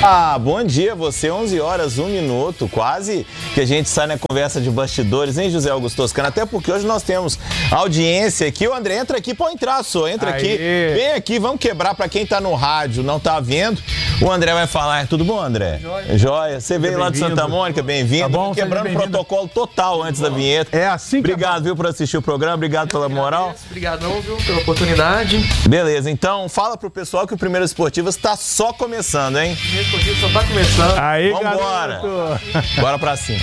Bom dia, você, 11 horas, 1 minuto, quase que a gente sai na conversa de bastidores, hein, José Augusto Toscano? Até porque hoje nós temos audiência aqui. O André, entra aqui, pode entrar, só entra aqui, vem aqui, vamos quebrar para quem tá no rádio, não tá vendo. O André vai falar, tudo bom, André? Joia. Você veio lá de Santa Mônica, bem-vindo. Tá bom, quebrando o protocolo total antes da vinheta. É assim que obrigado, viu, por assistir o programa, obrigado pela moral. Obrigadão, viu, pela oportunidade. Beleza, então fala pro pessoal que o Primeiro Esportivas tá só começando, hein? O Primeiro Esportivas só tá começando. Aí, vambora. Bora pra cima.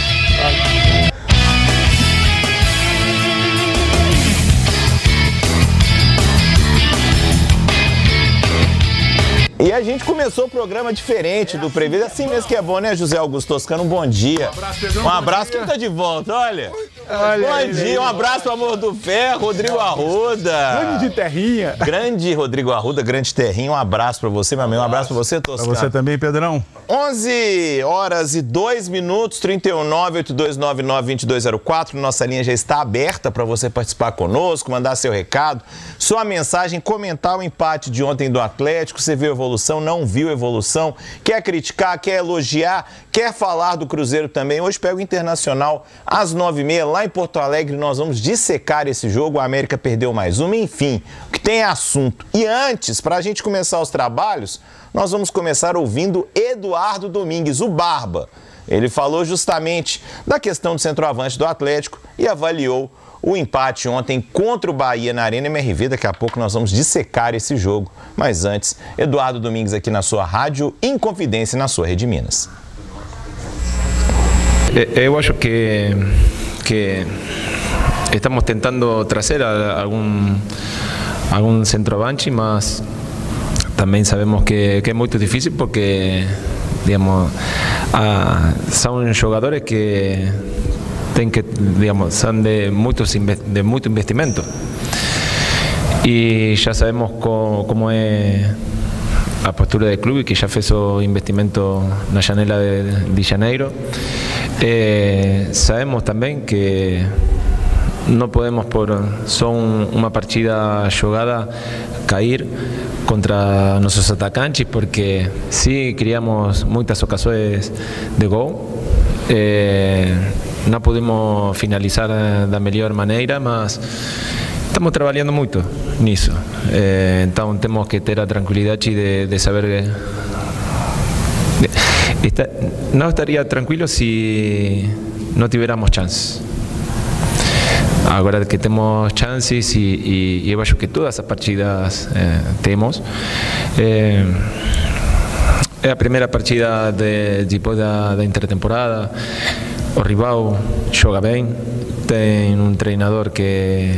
E a gente começou o programa diferente do previsto. Assim mesmo que é bom, né, José Augusto Toscano? Um bom dia. Um abraço, quem tá de volta, olha. Bom dia, um abraço pro Amor do Ferro, Rodrigo Arruda. Grande Terrinha. Grande Rodrigo Arruda, grande Terrinha. Um abraço pra você, meu amigo. Um abraço pra você, Toscano. Pra você também, Pedrão. 11 horas e 2 minutos, 319-8299-2204. Nossa linha já está aberta para você participar conosco, mandar seu recado, sua mensagem, comentar o empate de ontem do Atlético. Você viu evolução, não viu evolução, quer criticar, quer elogiar, quer falar do Cruzeiro também. Hoje pega o Internacional às 9h30 lá em Porto Alegre. Nós vamos dissecar esse jogo. O América perdeu mais uma, enfim, o que tem é assunto. E antes, para a gente começar os trabalhos, nós vamos começar ouvindo Eduardo Domingues, o Barba. Ele falou justamente da questão do centroavante do Atlético e avaliou o empate ontem contra o Bahia na Arena MRV. Daqui a pouco nós vamos dissecar esse jogo. Mas antes, Eduardo Domingues aqui na sua rádio Inconfidência, na sua Rede Minas. Eu acho que estamos tentando trazer algum centroavante, mas também sabemos que é muito difícil porque, digamos, são jogadores que têm que, digamos, são de muito investimento. E já sabemos como é a postura do clube, que já fez o investimento na janela de janeiro. Sabemos também que não podemos, por só uma partida jogada, cair contra nossos atacantes, porque sí criamos muitas ocasiões de gol. Não podemos finalizar da melhor maneira, mas estamos trabalhando muito nisso. Então temos que ter a tranquilidade de saber que não estaria tranquilo se não tivéssemos chances. Agora que temos chances e eu acho que todas as partidas temos. É a primeira partida depois da intertemporada. O rival joga bem, tem um treinador que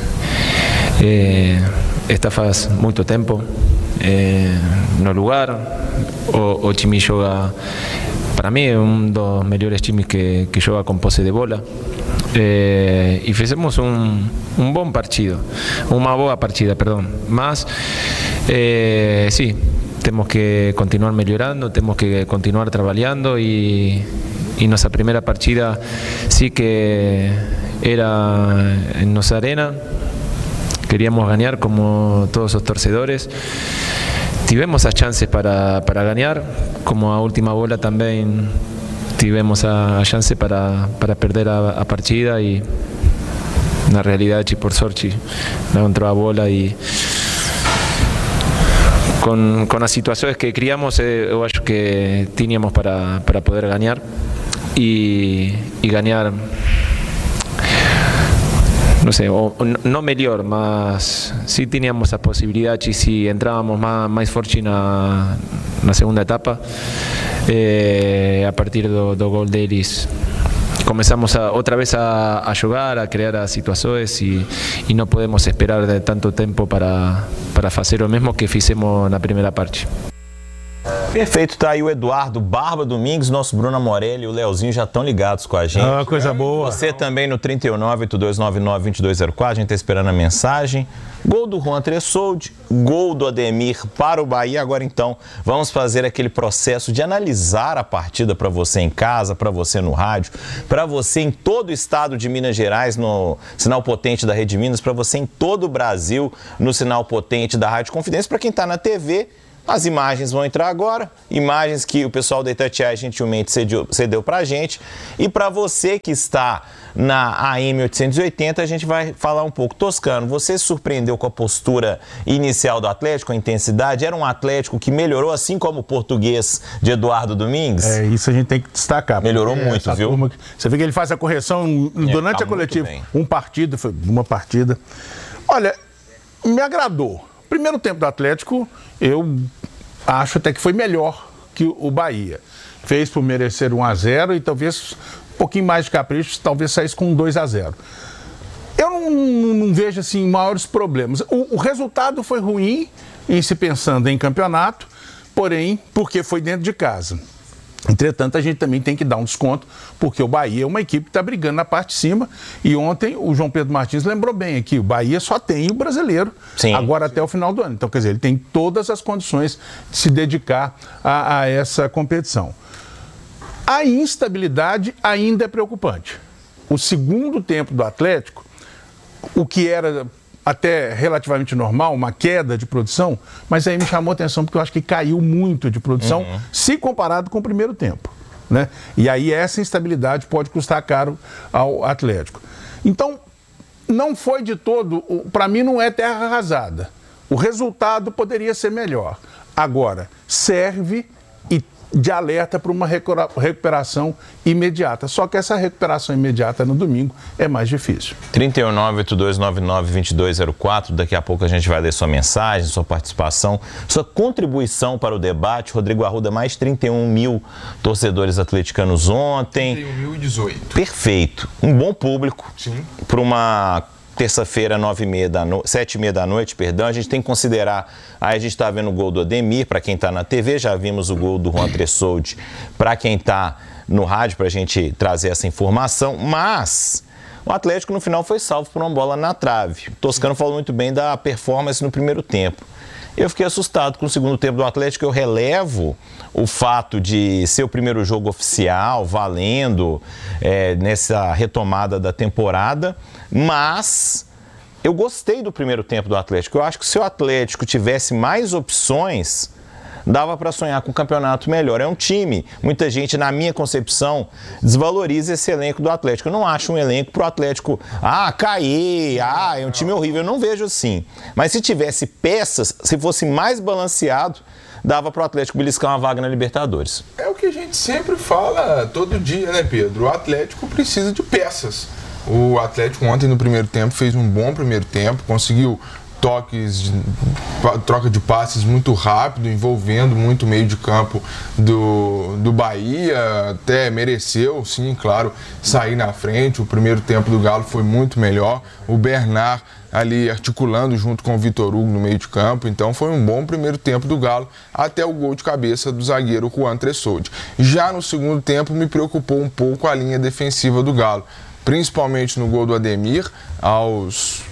está faz muito tempo no lugar. O time joga, para mim, é um dos melhores times que joga com posse de bola. E fizemos um bom partido, uma boa partida, perdão. Mas, sim, temos que continuar melhorando, temos que continuar trabalhando e nossa primeira partida sim que era em nossa arena. Queríamos ganhar como todos os torcedores. Tivemos as chances para ganhar, como a última bola também tivemos a chance para perder a partida e na realidade, por sorte, não entrou a bola e com as situações que criamos, eu acho que tínhamos para poder ganhar e ganhar, não sei, não melhor, mas sim tínhamos a possibilidade, e se entrávamos mais forte na segunda etapa, a partir do gol deles, começamos outra vez a jogar, a criar as situações e não podemos esperar de tanto tempo para fazer o mesmo que fizemos na primeira parte. Perfeito, tá aí o Eduardo Barba Domingues, nosso Bruno Morelli e o Leozinho já estão ligados com a gente. Coisa boa. Você também no 39-8299-2204, a gente tá esperando a mensagem. Gol do Juan Tressoldi, gol do Ademir para o Bahia. Agora então, vamos fazer aquele processo de analisar a partida para você em casa, para você no rádio, para você em todo o estado de Minas Gerais no sinal potente da Rede Minas, para você em todo o Brasil no sinal potente da Rádio Confidência, para quem está na TV, As imagens vão entrar agora, imagens que o pessoal da Itatiaia gentilmente cedeu pra gente. E para você que está na AM 880, a gente vai falar um pouco. Toscano, você se surpreendeu com a postura inicial do Atlético, a intensidade? Era um Atlético que melhorou, assim como o Português de Eduardo Domingues? Isso a gente tem que destacar. Melhorou muito, viu? Você vê que ele faz a correção durante a coletiva. Uma partida. Olha, me agradou. Primeiro tempo do Atlético, eu acho até que foi melhor que o Bahia. Fez por merecer 1-0 e talvez um pouquinho mais de capricho, talvez saísse com 2-0. Eu não vejo assim maiores problemas. O resultado foi ruim em se pensando em campeonato, porém, porque foi dentro de casa. Entretanto, a gente também tem que dar um desconto, porque o Bahia é uma equipe que está brigando na parte de cima. E ontem o João Pedro Martins lembrou bem aqui, o Bahia só tem o brasileiro agora até o final do ano. Então, quer dizer, ele tem todas as condições de se dedicar a essa competição. A instabilidade ainda é preocupante. O segundo tempo do Atlético, o que era até relativamente normal, uma queda de produção, mas aí me chamou a atenção porque eu acho que caiu muito de produção se comparado com o primeiro tempo, né? E aí essa instabilidade pode custar caro ao Atlético. Então, não foi de todo, para mim não é terra arrasada. O resultado poderia ser melhor. Agora, serve de alerta para uma recuperação imediata. Só que essa recuperação imediata no domingo é mais difícil. 319-8299-2204. Daqui a pouco a gente vai ler sua mensagem, sua participação, sua contribuição para o debate. Rodrigo Arruda, mais 31 mil torcedores atleticanos ontem. 31.018. Perfeito. Um bom público. Sim. Para uma terça-feira, 7h30 da noite, perdão, a gente tem que considerar, aí a gente está vendo o gol do Ademir, para quem está na TV, já vimos o gol do Juan Tressoldi, para quem está no rádio, para a gente trazer essa informação, mas o Atlético no final foi salvo por uma bola na trave. O Toscano falou muito bem da performance no primeiro tempo. Eu fiquei assustado com o segundo tempo do Atlético. Eu relevo o fato de ser o primeiro jogo oficial, valendo nessa retomada da temporada, mas eu gostei do primeiro tempo do Atlético. Eu acho que se o Atlético tivesse mais opções, dava para sonhar com um campeonato melhor. É um time, muita gente, na minha concepção, desvaloriza esse elenco do Atlético. Eu não acho um elenco pro Atlético, cair, é um time horrível. Eu não vejo assim. Mas se tivesse peças, se fosse mais balanceado, dava pro Atlético beliscar uma vaga na Libertadores. É o que a gente sempre fala todo dia, né, Pedro? O Atlético precisa de peças. O Atlético ontem no primeiro tempo fez um bom primeiro tempo, conseguiu toques, troca de passes muito rápido, envolvendo muito o meio de campo do Bahia, até mereceu, sim, claro, sair na frente. O primeiro tempo do Galo foi muito melhor, o Bernard ali articulando junto com o Vitor Hugo no meio de campo, então foi um bom primeiro tempo do Galo, até o gol de cabeça do zagueiro Juan Tressoldi. Já no segundo tempo me preocupou um pouco a linha defensiva do Galo, principalmente no gol do Ademir, aos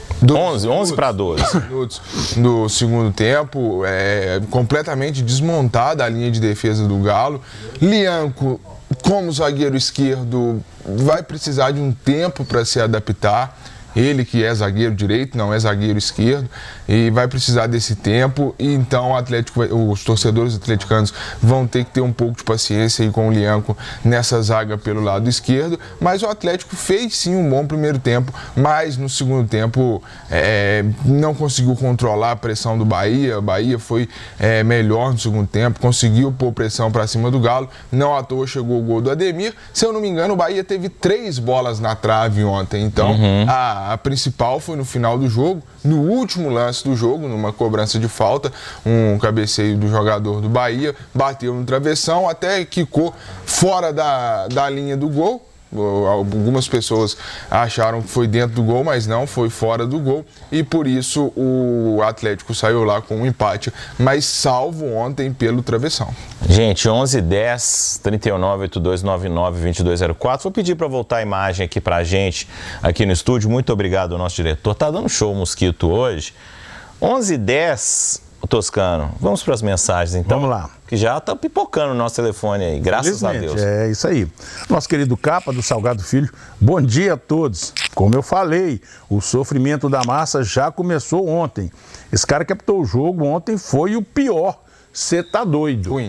11 para 12 minutos do segundo tempo, completamente desmontada a linha de defesa do Galo. Lianco, como zagueiro esquerdo, vai precisar de um tempo para se adaptar. Ele que é zagueiro direito, não é zagueiro esquerdo, e vai precisar desse tempo. E então os torcedores atleticanos vão ter que ter um pouco de paciência aí com o Lianco nessa zaga pelo lado esquerdo. Mas o Atlético fez sim um bom primeiro tempo, mas no segundo tempo não conseguiu controlar a pressão do Bahia. O Bahia foi melhor no segundo tempo, conseguiu pôr pressão para cima do Galo. Não à toa chegou o gol do Ademir. Se eu não me engano, o Bahia teve 3 bolas na trave ontem. Então, a principal foi no final do jogo, no último lance do jogo, numa cobrança de falta, um cabeceio do jogador do Bahia, bateu no travessão, até quicou fora da linha do gol. Algumas pessoas acharam que foi dentro do gol, mas não, foi fora do gol, e por isso o Atlético saiu lá com um empate, mas salvo ontem pelo travessão. Gente, 11:10, 3982992204. Vou pedir para voltar a imagem aqui pra gente, aqui no estúdio. Muito obrigado ao nosso diretor. Tá dando show o Mosquito hoje. 11:10, Toscano, vamos para as mensagens então? Vamos lá. Que já tá pipocando o nosso telefone aí, graças a Deus. É isso aí. Nosso querido Capa do Salgado Filho, bom dia a todos. Como eu falei, o sofrimento da massa já começou ontem. Esse cara que apitou o jogo ontem foi o pior você tá doido. Ruim.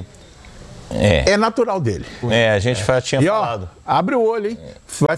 É natural dele. A gente tinha falado. Abre o olho, hein?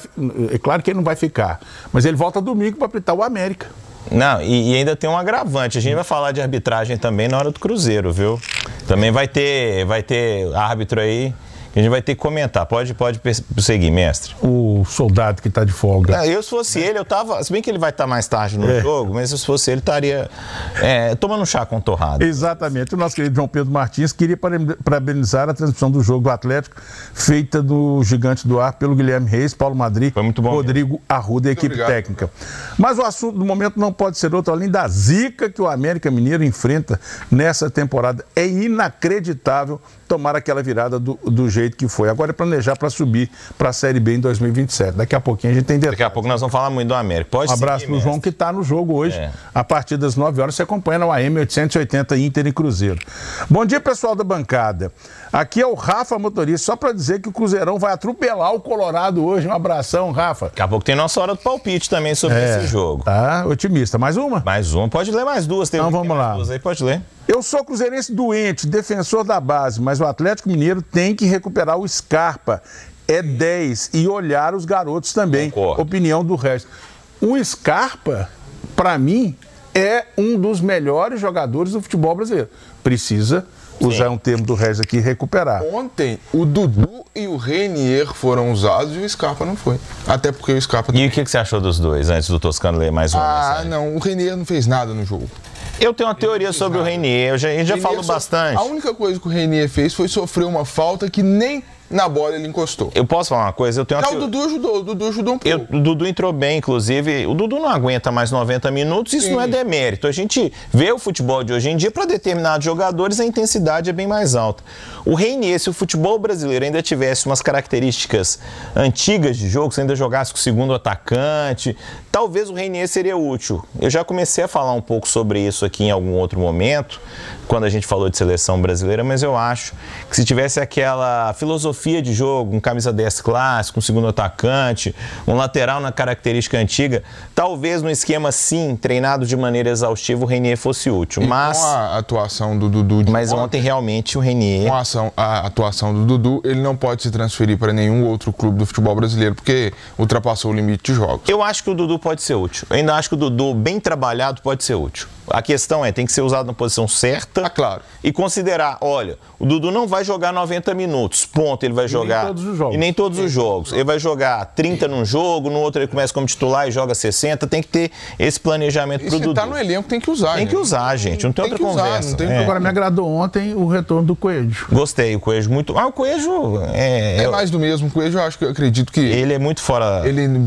É claro que ele não vai ficar. Mas ele volta domingo para apitar o América. Não, e ainda tem um agravante. A gente vai falar de arbitragem também na hora do Cruzeiro, viu? Também vai ter árbitro aí que a gente vai ter que comentar. Pode prosseguir, mestre. O soldado que está de folga. Eu, se fosse ele, eu tava... Se bem que ele vai estar mais tarde no jogo, mas se fosse ele, estaria tomando um chá com torrada. Exatamente. O nosso querido João Pedro Martins queria parabenizar a transmissão do jogo do Atlético, feita do Gigante do Ar pelo Guilherme Reis, Paulo Madri, foi muito bom, Rodrigo Arruda e equipe técnica. Mas o assunto do momento não pode ser outro, além da zica que o América Mineiro enfrenta nessa temporada. É inacreditável tomar aquela virada do jeito que foi. Agora é planejar para subir para a Série B em 2027. Daqui a pouquinho a gente tem detalhes. Daqui a pouco nós vamos falar muito do América. Um abraço para o João que está no jogo hoje. A partir das 9 horas você acompanha no AM 880 Inter e Cruzeiro. Bom dia, pessoal da bancada. Aqui é o Rafa Motorista, só para dizer que o Cruzeirão vai atropelar o Colorado hoje. Um abração, Rafa. Daqui a pouco tem nossa hora do palpite também sobre esse jogo. Tá otimista. Mais uma? Mais uma. Pode ler mais duas. Então vamos lá. Duas aí, pode ler. Eu sou cruzeirense doente, defensor da base, mas o Atlético Mineiro tem que recuperar o Scarpa. É 10 e olhar os garotos também. Concordo. Opinião do resto. O Scarpa, para mim, é um dos melhores jogadores do futebol brasileiro. Precisa usar um termo do Regis aqui, recuperar. Ontem, o Dudu e o Reinier foram usados e o Scarpa não foi. Até porque o Scarpa... E o que você achou dos dois, antes do Toscano ler mais uma? Não, o Reinier não fez nada no jogo. Eu tenho uma teoria sobre o Reinier, a gente já falou bastante. A única coisa que o Reinier fez foi sofrer uma falta que nem na bola ele encostou. Eu posso falar uma coisa? Eu tenho uma o Dudu ajudou um pouco. O Dudu entrou bem, inclusive. O Dudu não aguenta mais 90 minutos, isso não é demérito. A gente vê o futebol de hoje em dia, para determinados jogadores, a intensidade é bem mais alta. O Reinier, se o futebol brasileiro ainda tivesse umas características antigas de jogo, se ainda jogasse com o segundo atacante, talvez o Reinier seria útil. Eu já comecei a falar um pouco sobre isso aqui em algum outro momento, quando a gente falou de seleção brasileira, mas eu acho que se tivesse aquela filosofia de jogo, um camisa 10 clássico, um segundo atacante, um lateral na característica antiga, talvez no esquema sim, treinado de maneira exaustiva, o Reinier fosse útil. Mas com a atuação do Dudu... Mas ontem realmente o Reinier... Com a atuação do Dudu, ele não pode se transferir para nenhum outro clube do futebol brasileiro, porque ultrapassou o limite de jogos. Eu acho que o Dudu pode ser útil. Eu ainda acho que o Dudu, bem trabalhado, pode ser útil. A questão tem que ser usado na posição certa. Claro. E considerar, olha, o Dudu não vai jogar 90 minutos, ponto, ele vai jogar... Nem todos os jogos. E nem todos os jogos. Ele vai jogar 30 num jogo, no outro ele começa como titular e joga 60, tem que ter esse planejamento pro Dudu. Se tá no elenco, tem que usar. Tem que usar, gente, não tem outra conversa. Agora, me agradou ontem o retorno do Coelho. Gostei, o Coelho muito... o Coelho é mais do mesmo. O Coelho, eu acredito que... Ele é muito fora...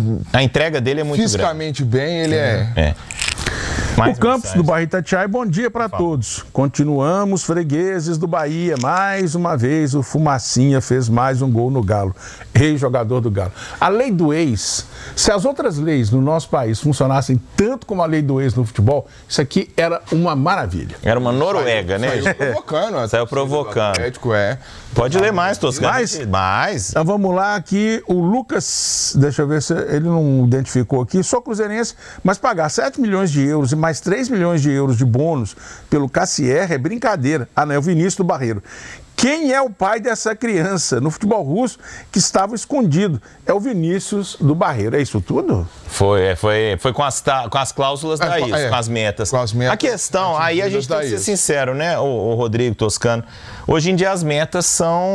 A entrega dele é muito fisicamente grande. Bem, ele é... O Campos do Bairro Itatiaia, bom dia para todos. Continuamos fregueses do Bahia. Mais uma vez o Fumacinha fez mais um gol no Galo. Ex-jogador do Galo. A lei do ex, se as outras leis no nosso país funcionassem tanto como a lei do ex no futebol, isso aqui era uma maravilha. Era uma Noruega, né? Saiu provocando. Saiu provocando. Pode ler mais, Toscano. Mais? Então vamos lá aqui, o Lucas, deixa eu ver se ele não identificou aqui, sou cruzeirense, mas pagar 7 milhões de euros e mais 3 milhões de euros de bônus pelo Cassier é brincadeira. Ah, não, é o Vinícius do Barreiro. Quem é o pai dessa criança no futebol russo que estava escondido? É o Vinícius do Barreiro. É isso tudo? Foi com as cláusulas da ISO, com as metas. Com as metas. A questão, aí a gente tem que ser sincero, né, o Rodrigo Toscano? Hoje em dia as metas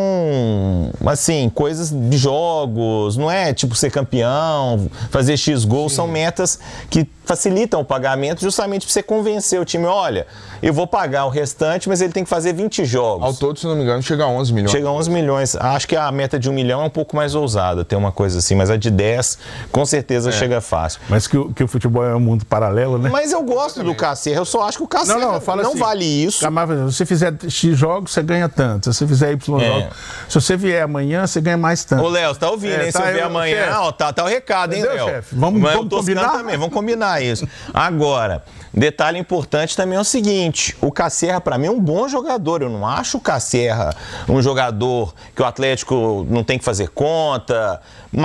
são, assim, coisas de jogos, não é tipo ser campeão, fazer X gols, são metas que facilitam o pagamento justamente para você convencer o time, olha, eu vou pagar o restante, mas ele tem que fazer 20 jogos. Ao todo, se não me engano, chega a 11 milhões. Chega a 11 milhões. Acho que a meta de 1 milhão é um pouco mais ousada, tem uma coisa assim, mas a de 10 com certeza chega fácil. Mas que o futebol é um mundo paralelo, né? Mas eu gosto do Cassier, eu só acho que o Cassier não assim, vale isso. Se você fizer X jogos, você ganha tanto. Se você fizer Y jogos, se você vier amanhã, você ganha mais tanto. Ô, Léo, você tá ouvindo, hein? Se eu vier amanhã, ó, tá o recado, hein, Léo? Vamos combinar? Também, vamos combinar isso. Agora, Detalhe importante também é o seguinte, o Casserra para mim é um bom jogador, eu não acho o Casserra um jogador que o Atlético não tem que fazer conta,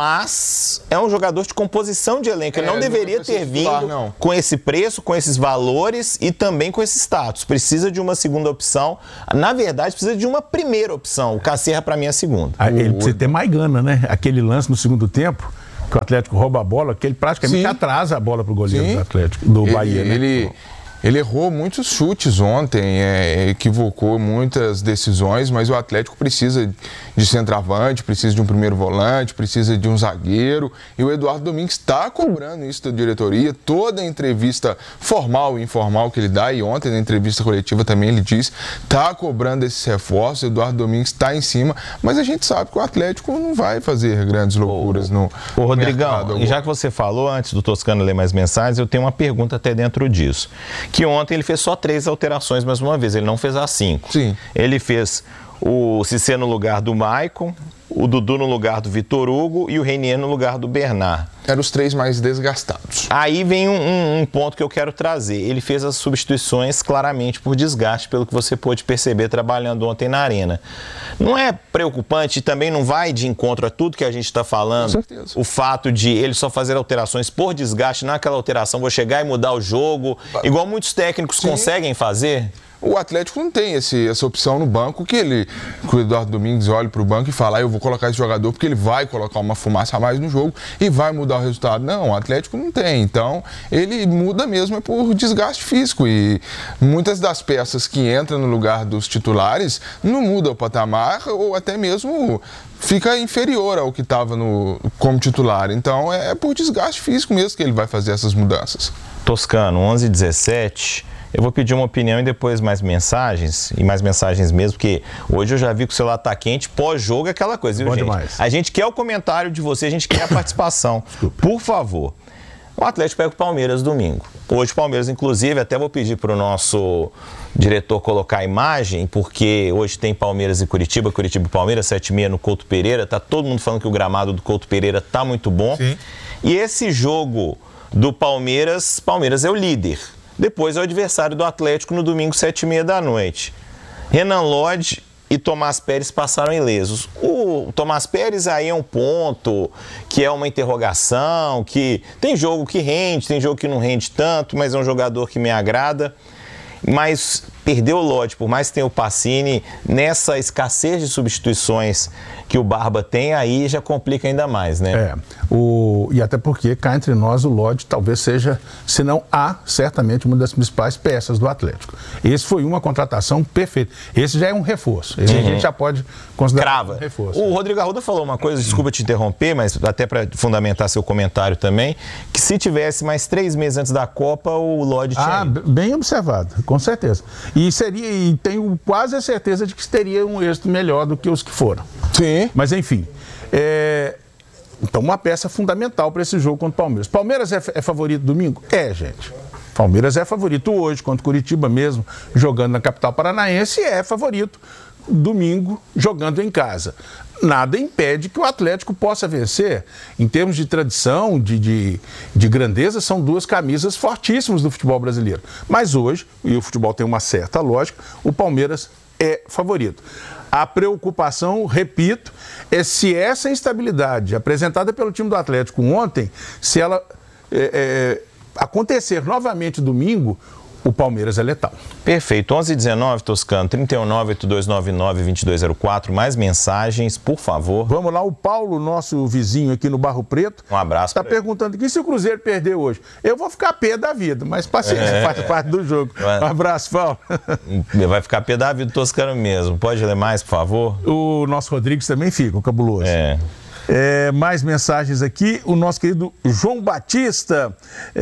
mas é um jogador de composição de elenco, ele não deveria ter vindo com esse preço, com esses valores e também com esse status, precisa de uma segunda opção, na verdade precisa de uma primeira opção, o Casserra para mim é a segunda. Ele precisa ter mais gana, né? Aquele lance no segundo tempo, que o Atlético rouba a bola, que ele praticamente atrasa a bola pro goleiro do Atlético, do Bahia, né? Ele errou muitos chutes ontem, equivocou muitas decisões, mas o Atlético precisa de centroavante, precisa de um primeiro volante, precisa de um zagueiro, e o Eduardo Domingues está cobrando isso da diretoria, toda a entrevista formal e informal que ele dá, e ontem na entrevista coletiva também ele disse, está cobrando esses reforços, o Eduardo Domingues está em cima, mas a gente sabe que o Atlético não vai fazer grandes loucuras no Rodrigão, e já que você falou, antes do Toscano ler mais mensagens, eu tenho uma pergunta até dentro disso. Que ontem ele fez só 3 alterações mais uma vez, ele não fez as 5. Sim. Ele fez o Cissé no lugar do Maicon, o Dudu no lugar do Vitor Hugo e o Reinier no lugar do Bernard. Eram os 3 mais desgastados. Aí vem um ponto que eu quero trazer. Ele fez as substituições claramente por desgaste, pelo que você pôde perceber trabalhando ontem na arena. Não é preocupante e também não vai de encontro a tudo que a gente está falando? Com certeza. O fato de ele só fazer alterações por desgaste, não é aquela alteração, vou chegar e mudar o jogo, igual muitos técnicos conseguem fazer? O Atlético não tem essa opção no banco que o Eduardo Domingues olhe para o banco e fala, eu vou colocar esse jogador porque ele vai colocar uma fumaça a mais no jogo e vai mudar o resultado. Não, o Atlético não tem. Então, ele muda mesmo por desgaste físico. E muitas das peças que entram no lugar dos titulares não mudam o patamar ou até mesmo fica inferior ao que estava como titular. Então, é por desgaste físico mesmo que ele vai fazer essas mudanças. Toscano, 11h17... Eu vou pedir uma opinião e depois mais mensagens, e mais mensagens mesmo, porque hoje eu já vi que o celular tá quente, pós-jogo é aquela coisa, viu, gente? Demais. A gente quer o comentário de você, a gente quer a participação. Por favor. O Atlético pega o Palmeiras domingo. Hoje o Palmeiras, inclusive, até vou pedir para o nosso diretor colocar a imagem, porque hoje tem Palmeiras e Curitiba e Palmeiras, 7h30 no Couto Pereira. Tá todo mundo falando que o gramado do Couto Pereira tá muito bom. Sim. E esse jogo do Palmeiras é o líder. Depois é o adversário do Atlético no domingo, 7h30 da noite. Renan Lodge e Tomás Pérez passaram ilesos. O Tomás Pérez aí é um ponto, que é uma interrogação, que tem jogo que rende, tem jogo que não rende tanto, mas é um jogador que me agrada. Mas perdeu o Lodge, por mais que tenha o Pacini, nessa escassez de substituições que o Barba tem, aí já complica ainda mais, né? E até porque, cá entre nós, o Lodge talvez seja, se não certamente uma das principais peças do Atlético. Esse foi uma contratação perfeita. Esse já é um reforço. Esse a gente já pode considerar um reforço. O Rodrigo Arruda falou uma coisa, desculpa te interromper, mas até para fundamentar seu comentário também, que se tivesse mais 3 meses antes da Copa, o Lodge tinha ido. Bem observado, com certeza. E tenho quase a certeza de que teria um êxito melhor do que os que foram. Sim. Mas enfim, então uma peça fundamental para esse jogo contra o Palmeiras. Palmeiras é favorito domingo? Gente. Palmeiras é favorito hoje, contra o Curitiba mesmo, jogando na capital paranaense, e é favorito domingo, jogando em casa. Nada impede que o Atlético possa vencer. Em termos de tradição, de grandeza, são 2 camisas fortíssimas do futebol brasileiro. Mas hoje, e o futebol tem uma certa lógica, o Palmeiras é favorito. A preocupação, repito, é se essa instabilidade apresentada pelo time do Atlético ontem, se ela acontecer novamente domingo, o Palmeiras é letal. Perfeito. 11h19, Toscano, 319-8299-2204. Mais mensagens, por favor. Vamos lá, o Paulo, nosso vizinho aqui no Barro Preto. Um abraço. Está perguntando aqui se o Cruzeiro perder hoje. Eu vou ficar pé da vida, mas paciência, faz parte do jogo. Um abraço, Paulo. Vai ficar pé da vida do Toscano mesmo. Pode ler mais, por favor? O nosso Rodrigues também fica, o cabuloso. Mais mensagens aqui. O nosso querido João Batista,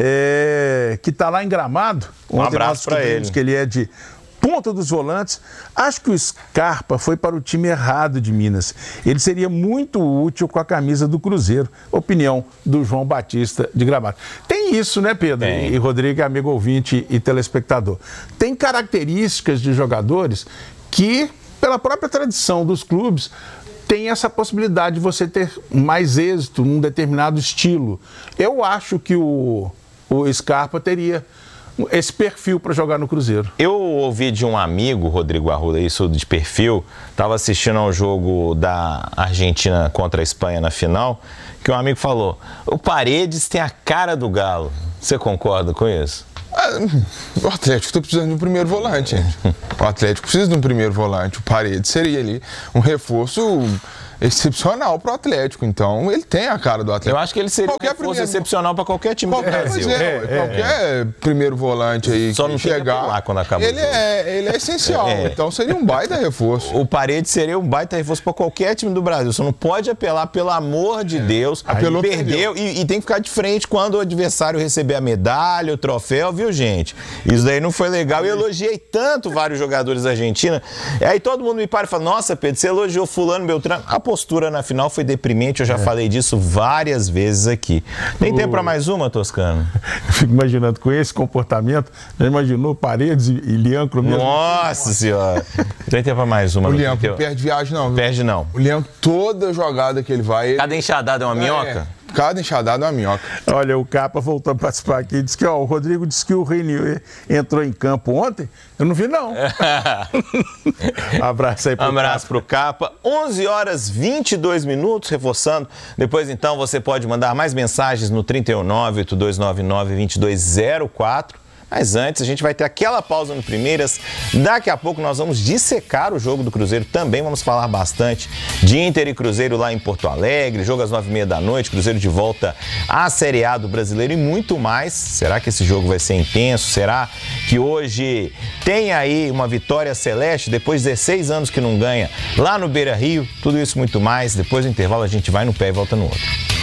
que está lá em Gramado. Um abraço para ele. Que ele é de Ponta dos Volantes. Acho que o Scarpa foi para o time errado de Minas. Ele seria muito útil com a camisa do Cruzeiro. Opinião do João Batista de Gramado. Tem isso, né, Pedro? E Rodrigo, amigo ouvinte e telespectador. Tem características de jogadores que, pela própria tradição dos clubes, tem essa possibilidade de você ter mais êxito num determinado estilo. Eu acho que o Scarpa teria esse perfil para jogar no Cruzeiro. Eu ouvi de um amigo, Rodrigo Arruda, isso de perfil, estava assistindo ao jogo da Argentina contra a Espanha na final, que um amigo falou, o Paredes tem a cara do Galo. Você concorda com isso? O Atlético está precisando de um primeiro volante, gente. O Atlético precisa de um primeiro volante. O Paredes seria ali um reforço excepcional para o Atlético. Então, ele tem a cara do Atlético. Eu acho que ele seria um reforço excepcional para qualquer time do Brasil. Qualquer primeiro volante aí só que não chegar, lá quando acaba ele é essencial. Então, seria um baita reforço. O Paredes seria um baita reforço para qualquer time do Brasil. Você não pode apelar, pelo amor de Deus. Apelou, perdeu e tem que ficar de frente quando o adversário receber a medalha, o troféu, viu, gente? Isso daí não foi legal. Eu elogiei tanto vários jogadores da Argentina. E aí todo mundo me para e fala, nossa, Pedro, você elogiou fulano, Beltrano. A postura na final foi deprimente, eu já falei disso várias vezes aqui. Tem tempo para mais uma, Toscano? Eu fico imaginando, com esse comportamento, já imaginou Paredes e Lianco no mesmo? Nossa Senhora! Tem tempo para mais uma. O Lianco não perde viagem, não. Perde, não. O Lianco, toda jogada que ele vai... Cada enxadada é uma minhoca? Cada enxadada é uma minhoca. Olha, o Capa voltou a participar aqui, disse que o Rodrigo disse que o Reinier entrou em campo ontem. Eu não vi, não. Abraço aí pro Abraço pro Capa. 11h22, reforçando. Depois, então, você pode mandar mais mensagens no 319-8299-2204. Mas antes, a gente vai ter aquela pausa no Primeiras. Daqui a pouco nós vamos dissecar o jogo do Cruzeiro também. Vamos falar bastante de Inter e Cruzeiro lá em Porto Alegre. Jogo às 9h30, Cruzeiro de volta à Série A do Brasileiro e muito mais. Será que esse jogo vai ser intenso? Será que hoje tem aí uma vitória celeste depois de 16 anos que não ganha lá no Beira-Rio? Tudo isso muito mais. Depois do intervalo a gente vai no pé e volta no outro.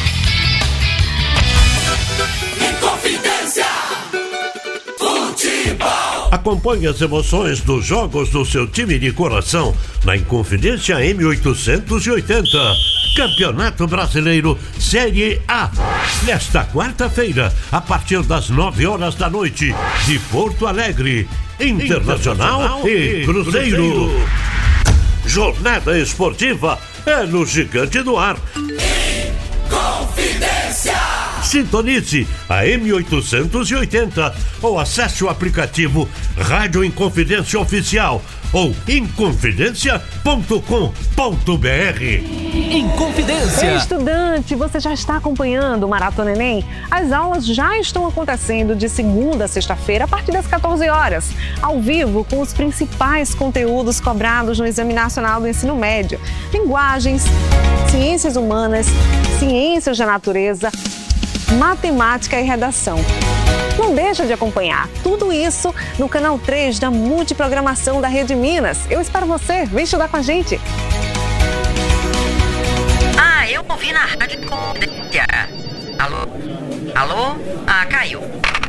Acompanhe as emoções dos jogos do seu time de coração na Inconfidência M880. Campeonato Brasileiro Série A. Nesta quarta-feira, a partir das 9h da noite, de Porto Alegre, Internacional e Cruzeiro. Jornada esportiva é no Gigante do Ar. Inconfidência! Sintonize a M880 ou acesse o aplicativo Rádio Inconfidência Oficial ou inconfidencia.com.br. Inconfidência. Estudante, você já está acompanhando o Maratona Enem? As aulas já estão acontecendo de segunda a sexta-feira a partir das 14h, ao vivo com os principais conteúdos cobrados no Exame Nacional do Ensino Médio: linguagens, ciências humanas, ciências da natureza, matemática e redação. Não deixa de acompanhar tudo isso no canal 3 da Multiprogramação da Rede Minas. Eu espero você, vem estudar com a gente. Eu ouvi na Rádio Inconfidência. Alô? Alô? Caiu.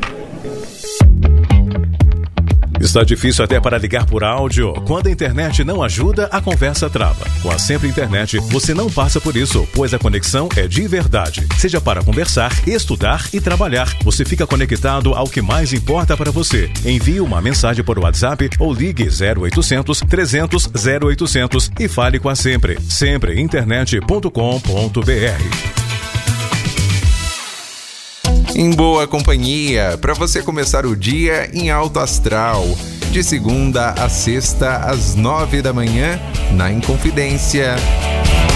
Está difícil até para ligar por áudio? Quando a internet não ajuda, a conversa trava. Com a Sempre Internet, você não passa por isso, pois a conexão é de verdade. Seja para conversar, estudar e trabalhar, você fica conectado ao que mais importa para você. Envie uma mensagem por WhatsApp ou ligue 0800 300 0800 e fale com a Sempre. Sempreinternet.com.br. Em boa companhia, para você começar o dia em alto astral. De segunda a sexta, às 9h da manhã, na Inconfidência.